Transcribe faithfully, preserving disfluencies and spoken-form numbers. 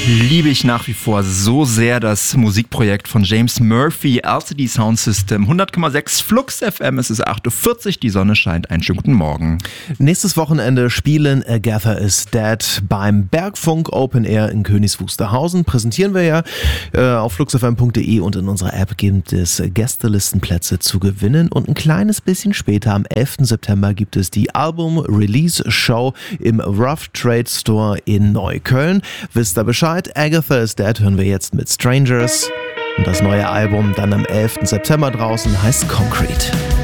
liebe ich nach wie vor so sehr das Musikprojekt von James Murphy, L C D Sound System, hundert Komma sechs Flux F M, es ist acht Uhr vierzig, die Sonne scheint, einen schönen guten Morgen. Nächstes Wochenende spielen Agatha is Dead beim Bergfunk Open Air in Königs Wusterhausen. Präsentieren wir ja äh, auf fluxfm punkt de und in unserer App gibt es Gästelistenplätze zu gewinnen und ein kleines bisschen später, am elften September, gibt es die Album-Release-Show im Rough Trade Store in Neukölln. Wisst ihr Bescheid? Agatha is Dead hören wir jetzt mit Strangers und das neue Album dann am elften September draußen heißt Concrete.